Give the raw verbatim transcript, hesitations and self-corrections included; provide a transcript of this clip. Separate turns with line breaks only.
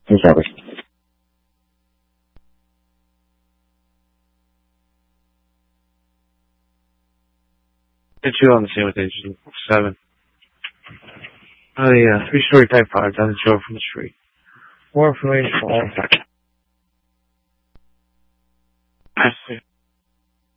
Established.
Hit you on the same with Agent seven. Oh, the uh, three-story Type five doesn't show up from the street. More information for all. I see.